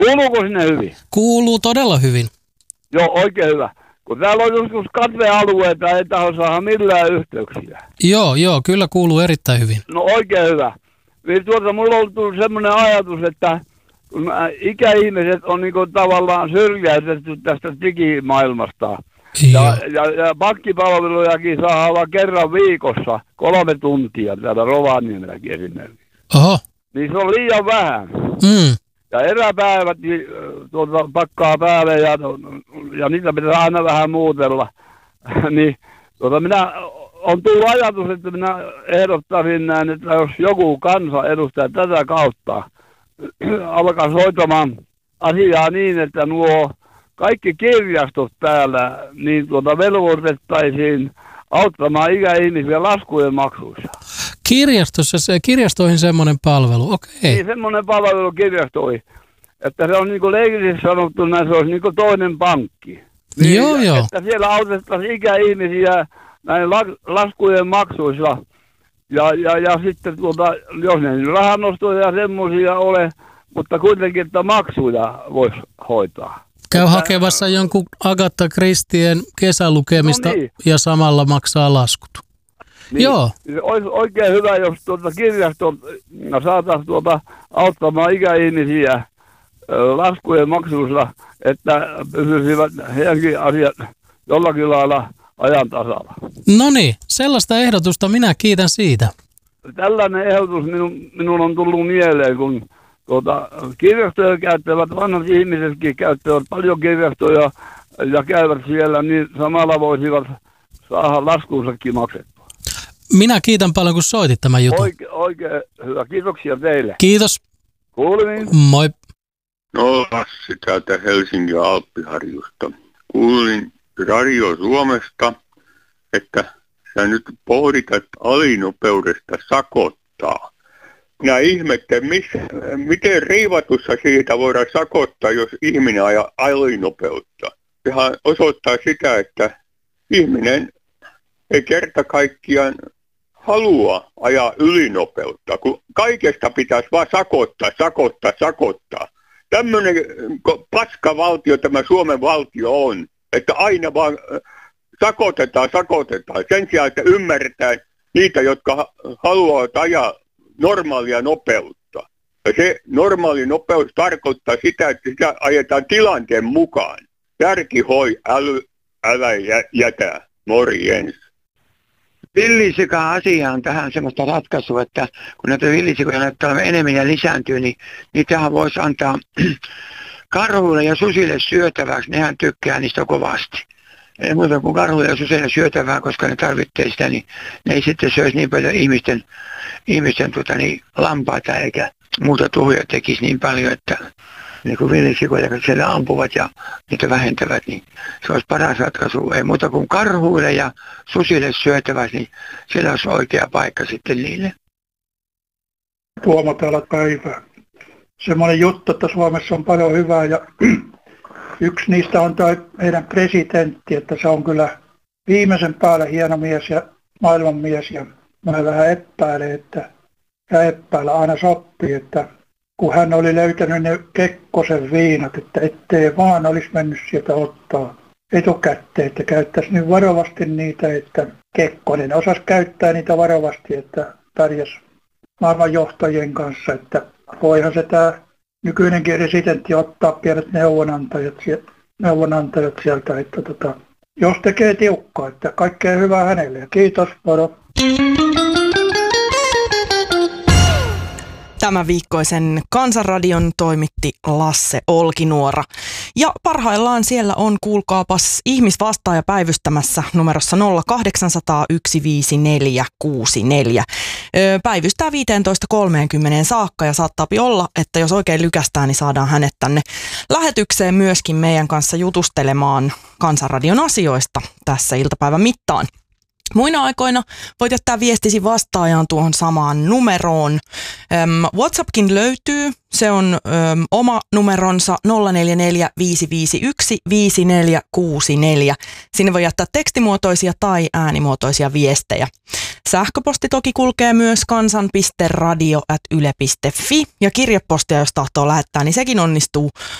Kuuluuko sinne hyvin? Kuuluu todella hyvin. Joo, oikein hyvä. Kun täällä on joskus katvealueita, ei taho saada millään yhteyksiä. Joo, kyllä kuuluu erittäin hyvin. No oikein hyvä. Niin mulla on tullut semmoinen ajatus, että kun ikäihmiset on niin kuin tavallaan syrjäytetty tästä digimaailmasta. Ja pankkipalvelujakin saa olla kerran viikossa 3 tuntia täällä Rovaniemelläkin esimerkiksi. Oho. Niin se on liian vähän. Mm. Ja eräpäivät pakkaa päälle ja niitä pitää aina vähän muutella. Niin minä on tullut ajatus, että minä ehdottaisin näin, että jos joku kansanedustaja tätä kautta alkaisi hoitamaan asiaa niin, että nuo kaikki kirjastot täällä niin velvoitettaisiin auttamaan ikäihmisiä laskujen maksuissa. Kirjastoihin semmoinen palvelu, okei. Niin, semmoinen palvelu kirjastoihin. Että se on niin kuin leikillisesti sanottuna, se olisi niin kuin toinen pankki. Niin, joo. Että siellä autettaisiin ikäihmisiä näin laskujen maksuissa. Ja sitten jos ne rahanostoja ja semmoisia ole, mutta kuitenkin, että maksuja voisi hoitaa. Käy hakemassa jonkun Agatha Christien kesälukemista ja samalla maksaa laskut. Niin, joo. Olisi oikein hyvä, jos kirjastot saataisiin auttamaan ikäihmisiä laskujen maksuissa, että pysyisivät heidänkin asiat jollakin lailla ajan tasalla. No niin, sellaista ehdotusta minä kiitän siitä. Tällainen ehdotus minun on tullut mieleen, kun kirjastoja käyttävät, vanhat ihmisetkin käyttävät paljon kirjastoja ja käyvät siellä, niin samalla voisivat saada laskunsakin maksettua. Minä kiitän paljon, kun soitit tämän jutun. Oikein hyvä. Kiitoksia teille. Kiitos. Kuulemiin. Moi. No Lassi täältä Helsingin Alppiharjusta. Kuulin Radio Suomesta, että sä nyt pohdit, että alinopeudesta sakottaa. Minä ihmettelen, miten riivatussa siitä voidaan sakottaa, jos ihminen ajaa alinopeutta. Sehän osoittaa sitä, että ihminen ei kerta kaikkiaan halua ajaa ylinopeutta, kun kaikesta pitäisi vaan sakottaa. Tämmöinen paskavaltio tämä Suomen valtio on, että aina vaan sakotetaan. Sen sijaan, että ymmärretään niitä, jotka haluavat ajaa normaalia nopeutta. Ja se normaali nopeus tarkoittaa sitä, että sitä ajetaan tilanteen mukaan. Järki hoi, älä jätä, morjens. Villisika-asia on tähän semmoista ratkaisua, että kun näitä villisikoja näyttää enemmän ja lisääntyy, niin niitähän voisi antaa karhuille ja susille syötäväksi. Nehän tykkää niistä kovasti. Ei muuta kuin karhuille ja susille syötävää, koska ne tarvitsee sitä, niin ne ei sitten syöisi niin paljon ihmisten lampaita eikä muuta tuhoja tekisi niin paljon, että niin kuin villisikoja, jotka siellä ampuvat ja niitä vähentävät, niin se olisi paras ratkaisu. Ei muuta kuin karhuille ja susille syötäväksi, niin siellä olisi oikea paikka sitten niille. Tuomo täällä päivää. Semmoinen juttu, että Suomessa on paljon hyvää ja yksi niistä on tuo meidän presidentti, että se on kyllä viimeisen päälle hieno mies ja maailmanmies ja mä vähän epäilen, että aina sopii, että kun hän oli löytänyt ne Kekkosen viinat, että ettei vaan olisi mennyt sieltä ottaa etukäteen, että käyttäisi nyt varovasti niitä, että Kekkonen osasi käyttää niitä varovasti, että pärjäsi maailmanjohtajien kanssa, että voihan se tämä nykyinenkin presidentti ottaa pienet neuvonantajat sieltä, että jos tekee tiukkaa, että kaikkea hyvää hänelle ja kiitos, moro. Tämän viikkoisen Kansanradion toimitti Lasse Olkinuora. Ja parhaillaan siellä on, kuulkaapas, ihmisvastaaja päivystämässä numerossa 0800 15464. Päivystää 15.30 saakka ja saattaapi olla, että jos oikein lykästään, niin saadaan hänet tänne lähetykseen myöskin meidän kanssa jutustelemaan Kansanradion asioista tässä iltapäivän mittaan. Muina aikoina voit jättää viestisi vastaajaan tuohon samaan numeroon. WhatsAppkin löytyy. Se on oma numeronsa 044 551 5464. Sinne voi jättää tekstimuotoisia tai äänimuotoisia viestejä. Sähköposti toki kulkee myös kansan.radio@yle.fi ja kirjepostia, jos tahtoo lähettää, niin sekin onnistuu